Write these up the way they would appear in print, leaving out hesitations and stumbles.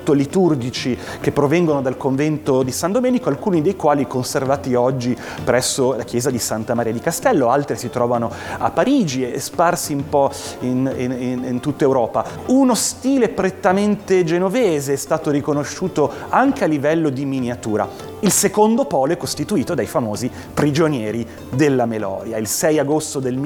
soprattutto liturgici che provengono dal convento di San Domenico, alcuni dei quali conservati oggi presso la chiesa di Santa Maria di Castello, altri si trovano a Parigi e sparsi un po' in tutta Europa. Uno stile prettamente genovese è stato riconosciuto anche a livello di miniatura. Il secondo polo è costituito dai famosi prigionieri della Meloria. Il 6 agosto del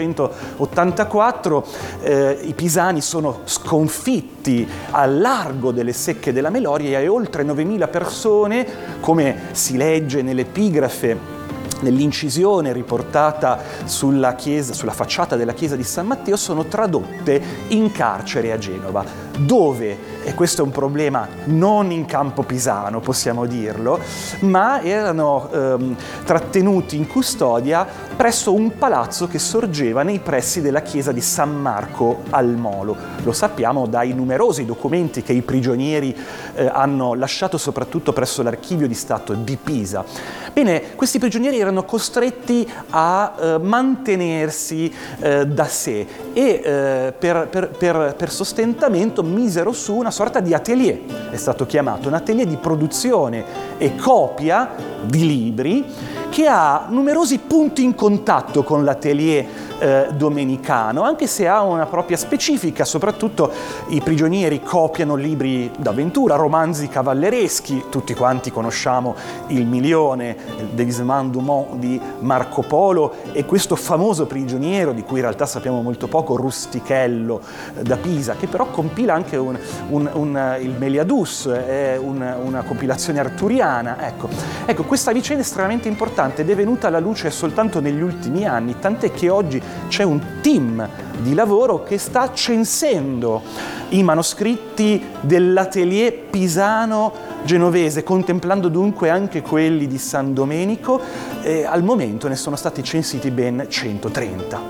1284 i pisani sono sconfitti al largo delle secche della Meloria e oltre 9.000 persone, come si legge nell'epigrafe, nell'incisione riportata sulla facciata della chiesa di San Matteo, sono tradotte in carcere a Genova, dove, e questo è un problema non in campo pisano, possiamo dirlo, ma erano trattenuti in custodia presso un palazzo che sorgeva nei pressi della chiesa di San Marco al Molo. Lo sappiamo dai numerosi documenti che i prigionieri hanno lasciato soprattutto presso l'Archivio di Stato di Pisa. Bene, questi prigionieri erano costretti a mantenersi da sé e per sostentamento misero su una sorta di atelier, è stato chiamato, un atelier di produzione e copia di libri che ha numerosi punti in contatto con l'atelier domenicano, anche se ha una propria specifica. Soprattutto i prigionieri copiano libri d'avventura, romanzi cavallereschi, tutti quanti conosciamo Il Milione, il Déguisement du Monde di Marco Polo, e questo famoso prigioniero di cui in realtà sappiamo molto poco, Rustichello da Pisa, che però compila anche il Meliadus, una compilazione arturiana. Ecco, questa vicenda è estremamente importante ed è venuta alla luce soltanto negli ultimi anni, tant'è che oggi c'è un team di lavoro che sta censendo i manoscritti dell'atelier pisano genovese, contemplando dunque anche quelli di San Domenico, e al momento ne sono stati censiti ben 130.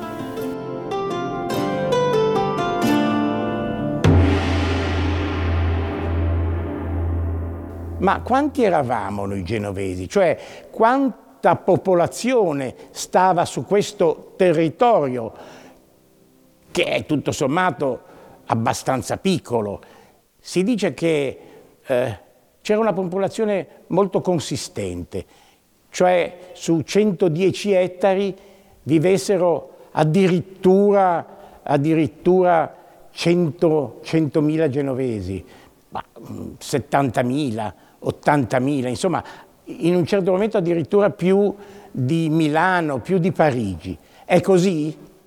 Ma quanti eravamo noi genovesi? Cioè, quanta popolazione stava su questo territorio, che è tutto sommato abbastanza piccolo? Si dice che c'era una popolazione molto consistente, cioè su 110 ettari vivessero addirittura 100.000 genovesi, 70.000, 80.000, insomma, in un certo momento addirittura più di Milano, più di Parigi. È così?